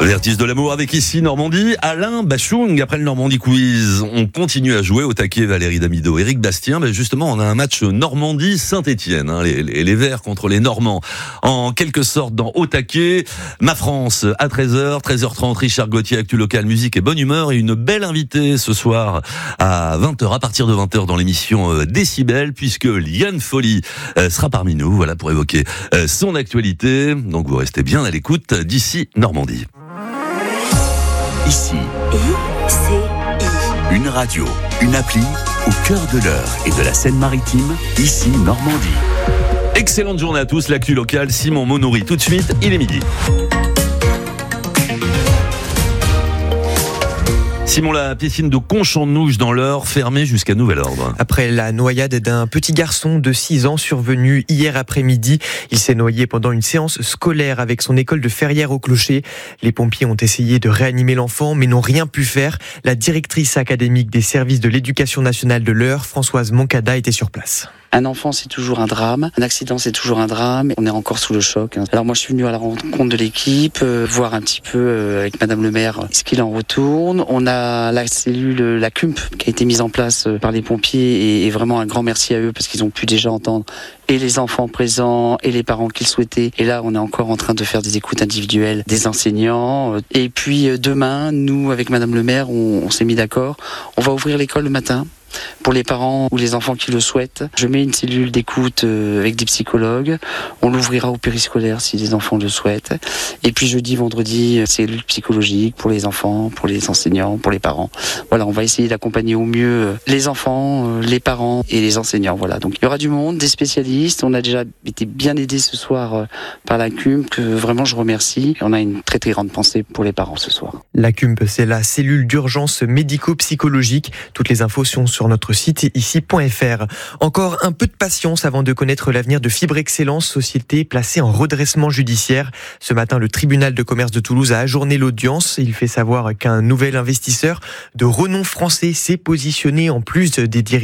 Les artistes de l'amour avec ici Normandie, Alain Bachung. Après le Normandie Quiz, on continue à jouer au taquet. Valérie Damido, Éric Bastien. Justement, on a un match Normandie-Saint-Étienne, les Verts contre les Normands. En quelque sorte dans Au taquet, Ma France à 13h, 13h30, Richard Gauthier, actu local, musique et bonne humeur. Et une belle invitée ce soir à 20h, à partir de 20h dans l'émission Décibel, puisque Liane Folly sera parmi nous, voilà, pour évoquer son actualité. Donc vous restez bien à l'écoute d'ici Normandie. Ici, une radio, une appli au cœur de l'Eure et de la Seine-Maritime. Ici Normandie. Excellente journée à tous, l'actu locale, Simon Monouri. Tout de suite, il est midi. Simon, la piscine de Conchon-de-Nouges dans l'Eure, fermée jusqu'à nouvel ordre. Après la noyade d'un petit garçon de 6 ans survenu hier après-midi, il s'est noyé pendant une séance scolaire avec son école de Ferrières au Clocher. Les pompiers ont essayé de réanimer l'enfant mais n'ont rien pu faire. La directrice académique des services de l'éducation nationale de l'Eure, Françoise Moncada, était sur place. Un enfant, c'est toujours un drame. Un accident, c'est toujours un drame. On est encore sous le choc. Alors moi, je suis venu à la rencontre de l'équipe, voir un petit peu avec Madame le maire ce qu'il en retourne. On a la cellule, la CUMP, qui a été mise en place par les pompiers et vraiment un grand merci à eux parce qu'ils ont pu déjà entendre et les enfants présents et les parents qu'ils souhaitaient. Et là, on est encore en train de faire des écoutes individuelles des enseignants. Et puis demain, nous, avec Madame le maire, on s'est mis d'accord. On va ouvrir l'école le matin. Pour les parents ou les enfants qui le souhaitent, je mets une cellule d'écoute avec des psychologues. On l'ouvrira au périscolaire si les enfants le souhaitent. Et puis jeudi, vendredi, cellule psychologique pour les enfants, pour les enseignants, pour les parents. Voilà, on va essayer d'accompagner au mieux les enfants, les parents et les enseignants. Voilà, donc il y aura du monde, des spécialistes. On a déjà été bien aidés ce soir par la CUMP, que vraiment je remercie. Et on a une très très grande pensée pour les parents ce soir. La CUMP, c'est la cellule d'urgence médico-psychologique. Toutes les infos sont sur notre site ici.fr. Encore un peu de patience avant de connaître l'avenir de Fibre Excellence, société placée en redressement judiciaire. Ce matin, le tribunal de commerce de Toulouse a ajourné l'audience. Il fait savoir qu'un nouvel investisseur de renom français s'est positionné en plus des dirigeants